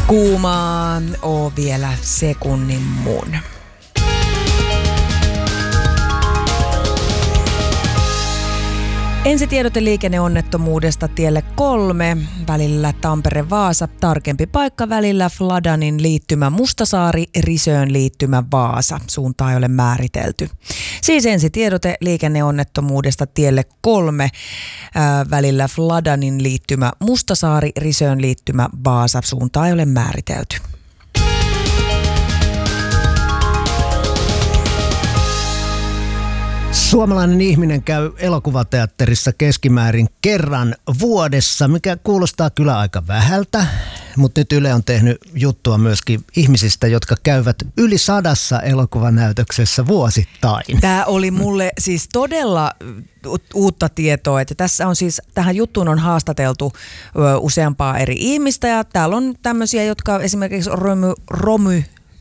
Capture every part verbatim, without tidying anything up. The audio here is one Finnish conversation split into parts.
Kuumaa, oo vielä sekunnin mun. Ensitiedote liikenneonnettomuudesta tielle kolme välillä Tampere-Vaasa. Tarkempi paikka välillä Fladanin liittymä Mustasaari, Risöön liittymä Vaasa. Suuntaa ei ole määritelty. Siis ensitiedote liikenneonnettomuudesta tielle kolme ää, välillä Fladanin liittymä Mustasaari, Risöön liittymä Vaasa. Suuntaa ei ole määritelty. Suomalainen ihminen käy elokuvateatterissa keskimäärin kerran vuodessa, mikä kuulostaa kyllä aika vähältä, mutta nyt Yle on tehnyt juttua myöskin ihmisistä, jotka käyvät yli sadassa elokuvanäytöksessä vuosittain. Tämä oli mulle siis todella uutta tietoa, että tässä on siis, tähän juttuun on haastateltu ö, useampaa eri ihmistä ja täällä on tämmöisiä, jotka esimerkiksi Romy, Romy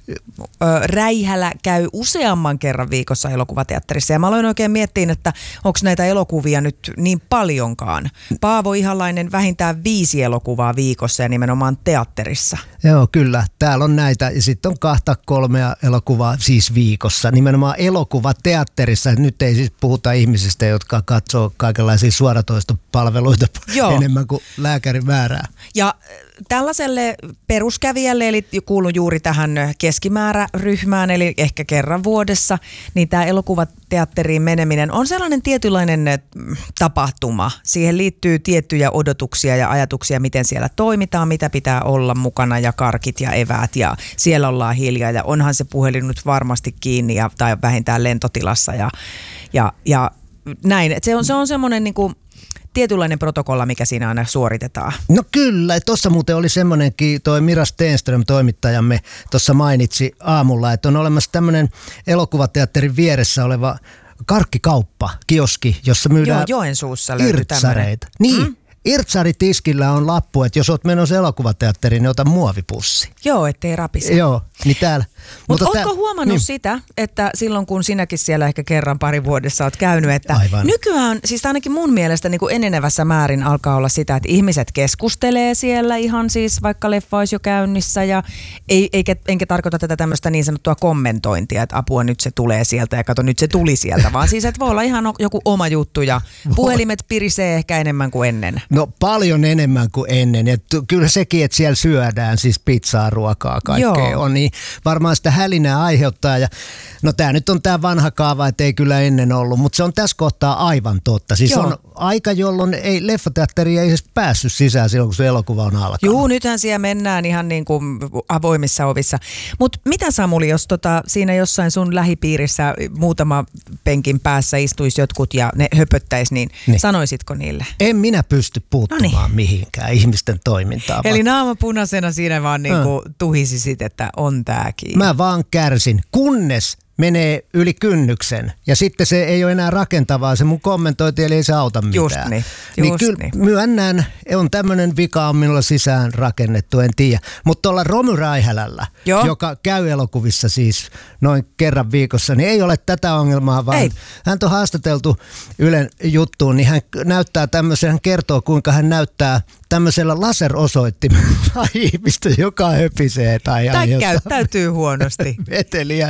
Räihälä käy useamman kerran viikossa elokuvateatterissa ja mä aloin oikein miettiä, että onko näitä elokuvia nyt niin paljonkaan. Paavo Ihalainen vähintään viisi elokuvaa viikossa ja nimenomaan teatterissa. Joo, kyllä. Täällä on näitä ja sitten on kahta kolmea elokuvaa siis viikossa. Nimenomaan elokuvateatterissa. Nyt ei siis puhuta ihmisistä, jotka katsoo kaikenlaisia suoratoistopalveluita enemmän kuin lääkärin määrää. Ja tällaiselle peruskävijälle, eli kuulun juuri tähän keskimääräryhmään, eli ehkä kerran vuodessa, niin tämä elokuvateatteriin meneminen on sellainen tietynlainen tapahtuma. Siihen liittyy tiettyjä odotuksia ja ajatuksia, miten siellä toimitaan, mitä pitää olla mukana ja karkit ja eväät ja siellä ollaan hiljaa ja onhan se puhelin nyt varmasti kiinni ja, tai vähintään lentotilassa ja, ja, ja näin. Et se on, se on semmoinen niin kuin tietynlainen protokolla, mikä siinä aina suoritetaan. No kyllä, tuossa muuten oli semmoinenkin, toi Mira Stenström, toimittajamme, tuossa mainitsi aamulla, että on olemassa tämmöinen elokuvateatterin vieressä oleva karkkikauppa, kioski, jossa myydään Joo, Joensuussa löytyy tämmöinen. Niin. Mm? Irtsaritiskillä on lappu, että jos oot menossa elokuvateatteriin, niin ota muovipussi. Joo, ettei rapise. Joo, niin täällä. Mut mutta ootko tää, huomannut niin. sitä, että silloin kun sinäkin siellä ehkä kerran pari vuodessa oot käynyt, että Aivan. nykyään, siis ainakin mun mielestä niin kuin enenevässä määrin alkaa olla sitä, että ihmiset keskustelee siellä ihan siis vaikka leffa olisi jo käynnissä ja ei, eikä, enkä tarkoita tätä tämmöistä niin sanottua kommentointia, että apua nyt se tulee sieltä ja kato nyt se tuli sieltä, vaan siis että voi olla ihan joku oma juttu ja puhelimet pirisee ehkä enemmän kuin ennen. No paljon enemmän kuin ennen. Et kyllä sekin, että siellä syödään siis pizzaa, ruokaa, kaikkea Joo. on, niin varmaan sitä hälinää aiheuttaa. Ja, no tämä nyt on tämä vanha kaava, että ei kyllä ennen ollut, mutta se on tässä kohtaa aivan totta. Siis Joo. on aika, jolloin ei, leffateatteri ei edes päässyt sisään silloin, kun se elokuva on alkanut. Juu, nythän siellä mennään ihan niin kuin avoimissa ovissa. Mutta mitä Samuli, jos tota, siinä jossain sun lähipiirissä muutama penkin päässä istuisi jotkut ja ne höpöttäisi, niin, niin sanoisitko niille? En minä pysty puuttumaan no niin. mihinkään ihmisten toimintaan. Eli naama punaisena siinä vaan niinku hmm. tuhisisit, että on tääkin. Mä vaan kärsin, kunnes menee yli kynnyksen ja sitten se ei ole enää rakentavaa se mun kommentointi, eli ei se auta mitään. Just niin. Just niin kyllä niin. myönnän, on tämmöinen vika on minulla sisään rakennettu, en tiedä. Mutta tuolla Romy Räisälällä, joka käy elokuvissa siis noin kerran viikossa, niin ei ole tätä ongelmaa, vaan ei. Hän on haastateltu Ylen juttuun, niin hän näyttää tämmöisen, hän kertoo kuinka hän näyttää tämmöisellä laserosoittimella ihmistä, joka höpisee tai Tai käyttäytyy huonosti. Veteliä.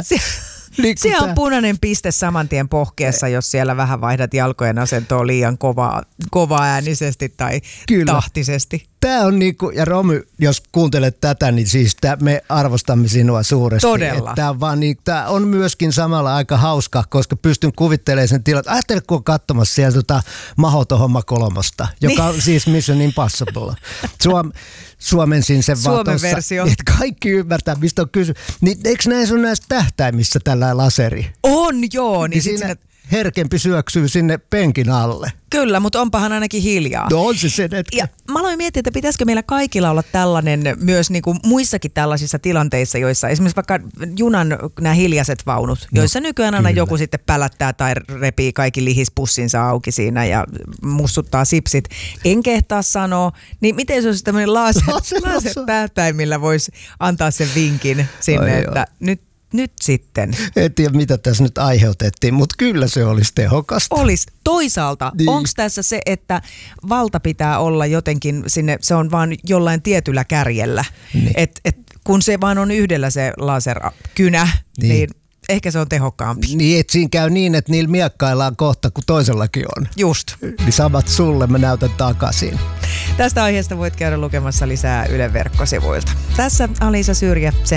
Siellä on punainen piste saman tien pohkeessa, jos siellä vähän vaihdat jalkojen asentoa liian kovaa, kovaa äänisesti tai Kyllä. tahtisesti. Tämä on niinku, ja Romy, jos kuuntelet tätä, niin siis tää, me arvostamme sinua suuresti. Todella. Tämä on, vaan niin, tää on myöskin samalla aika hauska, koska pystyn kuvittelemaan sen tilan. Ajattele, kun on katsomassa siellä tota Mahdoton homma kolmosta, joka niin. on siis Mission Impossible. Suom, suomensin sen Suomen vaan tossa, versio. että kaikki ymmärtää, mistä on kysymys. Niin, eikö näissä ole näissä tähtäimissä tällä laseri? On joo. Niin, niin siinä sinne herkempi syöksyy sinne penkin alle. Kyllä, mutta onpahan ainakin hiljaa. No on se sen hetken. Ja mä aloin miettiä, että pitäisikö meillä kaikilla olla tällainen myös niin kuin muissakin tällaisissa tilanteissa, joissa esimerkiksi vaikka junan nämä hiljaiset vaunut, no, joissa nykyään aina kyllä. joku sitten pälättää tai repii kaikki lihispussinsa auki siinä ja mussuttaa sipsit. En kehtaa sanoa, niin miten se olisi tämmöinen laser, laser tähtäimillä voisi antaa sen vinkin sinne, Ai että joo. nyt nyt sitten. En tiedä, mitä tässä nyt aiheutettiin, mutta kyllä se olisi tehokasta. Olisi. Toisaalta, niin. onko tässä se, että valta pitää olla jotenkin sinne, se on vaan jollain tietyllä kärjellä. Niin. Et, et, kun se vaan on yhdellä se laserkynä, niin, niin ehkä se on tehokkaampi. Niin, että siinä käy niin, että niillä miekkaillaan kohta, kun toisellakin on. Just. Niin samat sulle, mä näytän takaisin. Tästä aiheesta voit käydä lukemassa lisää Ylen verkkosivuilta. Tässä Alisa Syrjä.